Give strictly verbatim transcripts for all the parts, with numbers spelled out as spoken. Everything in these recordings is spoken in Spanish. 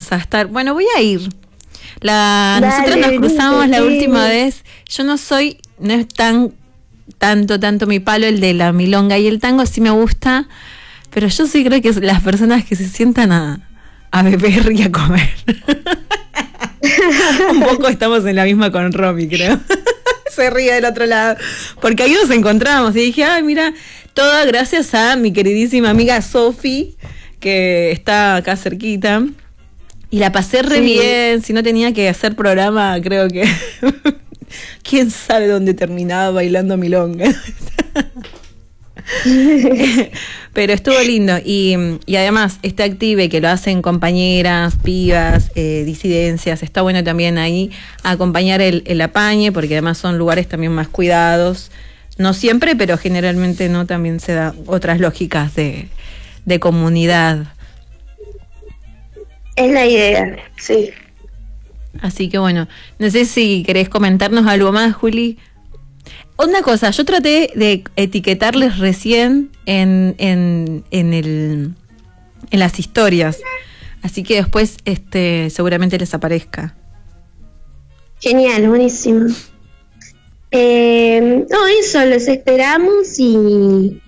vamos a estar. Bueno, voy a ir. La, Dale, nosotros nos cruzamos sí. la última vez. Yo no soy, no es tan, tanto, tanto mi palo el de la milonga y el tango sí me gusta, pero yo sí creo que las personas que se sientan a, a beber y a comer. Un poco estamos en la misma con Romy, creo. Se ríe del otro lado. Porque ahí nos encontramos y dije, ay, mira, todo gracias a mi queridísima amiga Sofi, que está acá cerquita. Y la pasé re Sí. bien. Si no tenía que hacer programa, creo que... ¿Quién sabe dónde terminaba bailando milonga? Pero estuvo lindo y, y además este active que lo hacen compañeras, pibas, eh, disidencias, está bueno también ahí acompañar el, el apañe, porque además son lugares también más cuidados, no siempre, pero generalmente no, también se da otras lógicas de, de comunidad. Es la idea, sí. Así que bueno, no sé si querés comentarnos algo más, Juli. Una cosa, yo traté de etiquetarles recién en, en, en, el, en las historias, así que después este, seguramente les aparezca. Genial, buenísimo. Eh, no, eso, los esperamos y,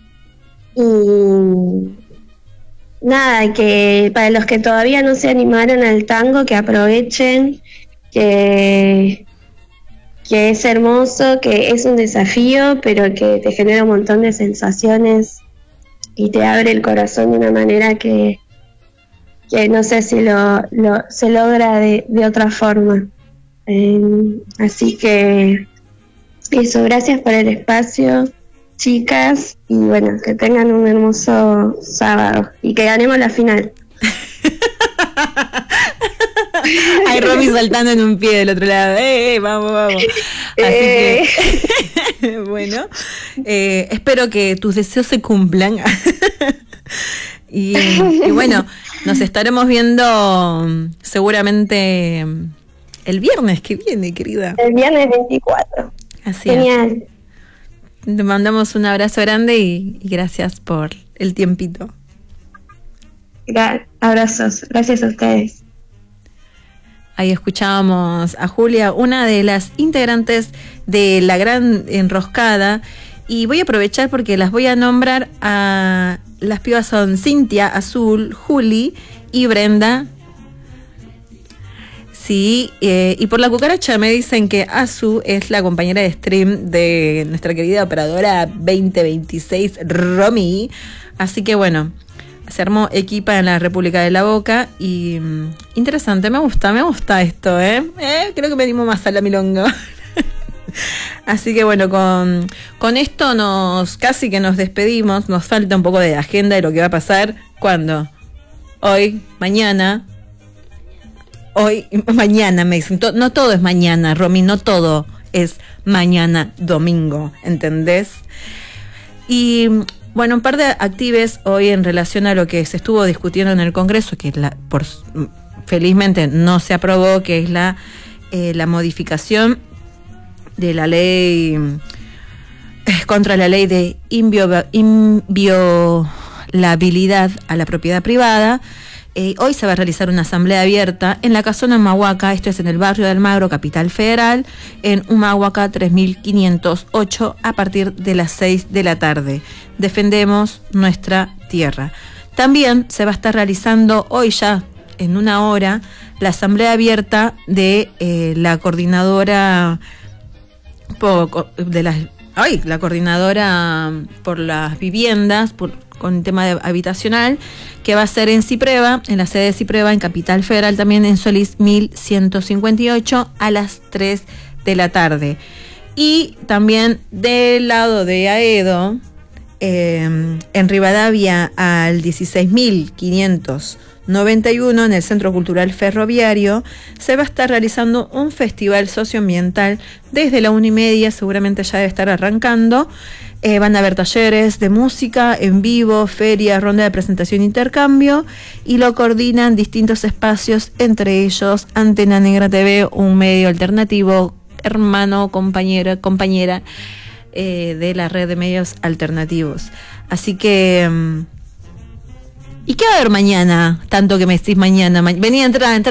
y nada, que para los que todavía no se animaron al tango, que aprovechen, que... que es hermoso, que es un desafío, pero que te genera un montón de sensaciones y te abre el corazón de una manera que, que no sé si lo, lo se logra de, de otra forma. Eh, así que eso, gracias por el espacio, chicas, y bueno, que tengan un hermoso sábado y que ganemos la final. Hay Romy saltando en un pie del otro lado. ¡Eh, eh, vamos, vamos! Así Eh. que, bueno, eh, espero que tus deseos se cumplan. y, y bueno, nos estaremos viendo seguramente el viernes que viene, querida. El viernes veinticuatro. Así Genial. es. Te mandamos un abrazo grande y, y gracias por el tiempito. Gra- abrazos. Gracias a ustedes. Ahí escuchábamos a Julia, una de las integrantes de La Gran Enroscada, y voy a aprovechar porque las voy a nombrar a las pibas. Son Cintia, Azul, Juli y Brenda. Sí, eh, y por la cucaracha me dicen que Azu es la compañera de stream de nuestra querida operadora veinte veintiséis, Romy. Así que bueno, se armó equipa en la República de la Boca y mm, interesante, me gusta, me gusta esto, ¿eh? ¿eh? Creo que me animo más a la milonga. Así que bueno, con, con esto nos casi que nos despedimos, nos falta un poco de agenda de lo que va a pasar. ¿Cuándo? Hoy, mañana. Hoy, mañana me dicen, to- no todo es mañana, Romy, no todo es mañana, domingo, ¿entendés? Y bueno, un par de actives hoy en relación a lo que se estuvo discutiendo en el Congreso, que la, por, felizmente no se aprobó, que es la, eh, la modificación de la ley eh, contra la ley de invio- inviolabilidad a la propiedad privada. Eh, hoy se va a realizar una asamblea abierta en la casona Humahuaca, esto es en el barrio de Almagro, Capital Federal, en Humahuaca tres mil quinientos ocho, a partir de las seis de la tarde. Defendemos nuestra tierra. También se va a estar realizando hoy ya, en una hora, la asamblea abierta de eh, la coordinadora por, de las, ay, la coordinadora por las viviendas, por, con el tema de habitacional, que va a ser en Cipreva, en la sede de Cipreva, en Capital Federal, también en Solís mil ciento cincuenta y ocho, a las tres de la tarde. Y también del lado de Aedo, eh, en Rivadavia al dieciséis mil quinientos noventa y uno, en el Centro Cultural Ferroviario, se va a estar realizando un festival socioambiental desde la una y media, seguramente ya debe estar arrancando. Eh, van a haber talleres de música en vivo, feria, ronda de presentación e intercambio, y lo coordinan distintos espacios, entre ellos Antena Negra T V, un medio alternativo, hermano, compañera, compañera eh, de la red de medios alternativos. Así que... ¿Y qué va a haber mañana? Tanto que me decís mañana. Ma- Vení a entrar, a entrar.